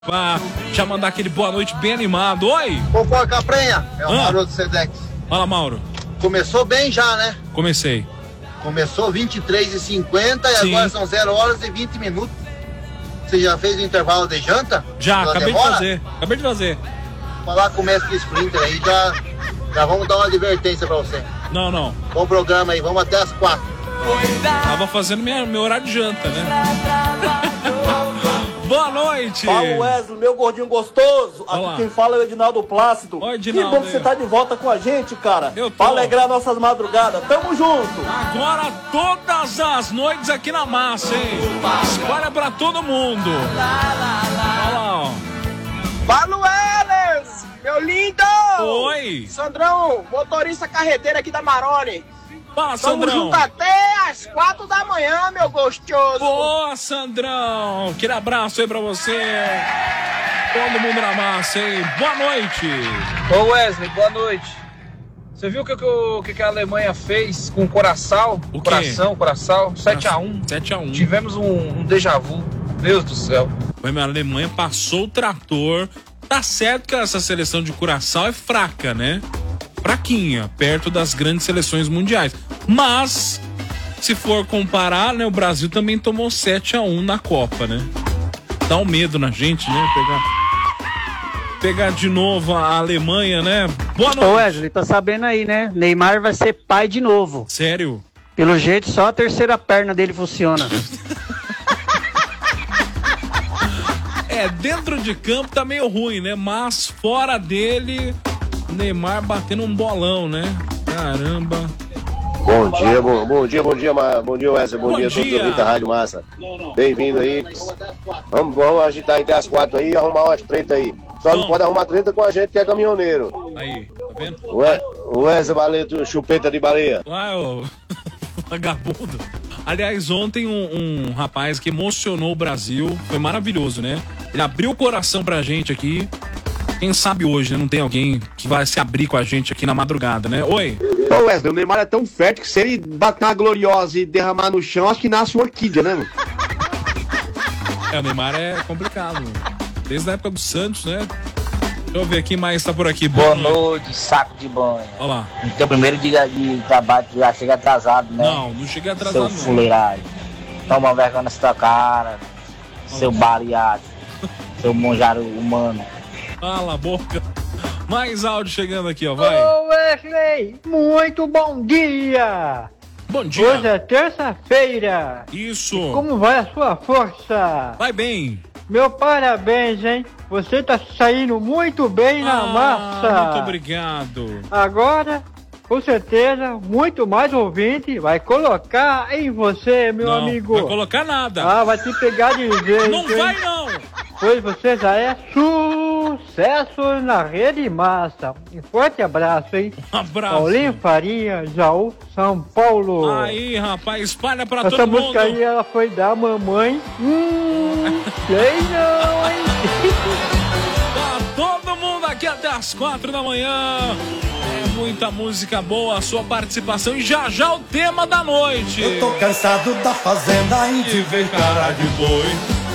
Já mandar aquele boa noite bem animado. Oi! Fofoca Prenha, é o Mauro do Sedex. Fala, Mauro. Começou bem já, né? Comecei. Começou 23h50 e agora são 0 horas e 20 minutos. Você já fez o intervalo de janta? Já, acabei de fazer. Falar com o mestre Sprinter aí, já vamos dar uma advertência pra você. Não. Bom programa aí, vamos até as 4. Tava fazendo meu horário de janta, né? Boa noite! Fala, Wesley, meu gordinho gostoso. Olá. Aqui quem fala é o Edinaldo Plácido. Oi, Edinaldo. Que bom que você tá de volta com a gente, cara. Eu tô. Pra alegrar nossas madrugadas. Tamo junto. Agora todas as noites aqui na massa, hein? Espalha pra todo mundo. Olha lá, ó. Fala, Wellers, meu lindo! Oi! Sandrão, motorista carreteiro aqui da Maroni. Fala, Tamo Sandrão! junto até às 4 da manhã, meu gostoso! Boa, Sandrão! Aquele abraço aí pra você! Todo mundo na massa, hein? Boa noite! Ô Wesley, boa noite. Você viu o que a Alemanha fez com o Curaçao? O quê? Curaçao, 7-1. 7-1. Tivemos um déjà vu. Deus do céu. A Alemanha passou o trator. Tá certo que essa seleção de Curaçao é fraca, né? Fraquinha, perto das grandes seleções mundiais. Mas, se for comparar, né, o Brasil também tomou 7-1 na Copa, né? Dá um medo na gente, né? Pegar de novo a Alemanha, né? Boa noite. Ô Wesley, tá sabendo aí, né? Neymar vai ser pai de novo. Sério? Pelo jeito, só a terceira perna dele funciona. Dentro de campo tá meio ruim, né? Mas fora dele, Neymar batendo um bolão, né? Caramba. Bom dia, Wesley. Bom dia a todos ouvintes da Rádio Massa. Bem-vindo aí. Vamos agitar até as 4 aí e arrumar umas treta aí. Só não pode arrumar treta com a gente que é caminhoneiro. Aí, tá vendo? O Wesley Baleto, chupeta de baleia. Uai, ô vagabundo. Aliás, ontem um rapaz que emocionou o Brasil, foi maravilhoso, né? Ele abriu o coração pra gente aqui. Quem sabe hoje, né? Não tem alguém que vai se abrir com a gente aqui na madrugada, né? Oi! Ô Wesley, o Neymar é tão fértil que se ele bater uma gloriosa e derramar no chão, acho que nasce uma orquídea, né, mano? O Neymar é complicado. Desde a época do Santos, né? Deixa eu ver quem mais tá por aqui. Boa noite, saco de banho. Olha lá. No teu primeiro dia de trabalho, tu já chega atrasado, né? Não cheguei atrasado, seu não. fuleiragem. Toma vergonha nessa cara, seu baleado, seu monjaro humano. Cala a boca. Mais áudio chegando aqui, ó, vai. Ô Wesley, muito bom dia! Bom dia. Hoje é terça-feira. Isso. Como vai a sua força? Vai bem. Meu parabéns, hein? Você tá saindo muito bem na massa. Muito obrigado. Agora, com certeza, muito mais ouvinte vai colocar em você, meu amigo. Não vai colocar nada. Ah, vai te pegar de vez. Não vai, não. Pois você já é sucesso na Rede Massa. Um forte abraço, hein? Um abraço. Paulinho Farinha, Jaú, São Paulo. Aí, rapaz, espalha pra Essa todo mundo. Essa música aí, ela foi da mamãe. Sei não, hein? Tá todo mundo aqui até as 4 da manhã. É muita música boa, a sua participação e já o tema da noite. Eu tô cansado da fazenda e de ver cara de boi.